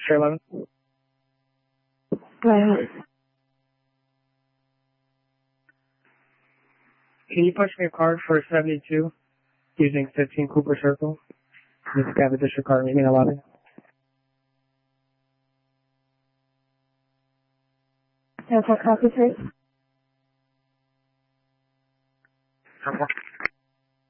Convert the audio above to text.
Chair 11. Go ahead. Can you push me a card for 72 using 15 Cooper Circle? This is the district card meeting in the lobby. Have a copy, please.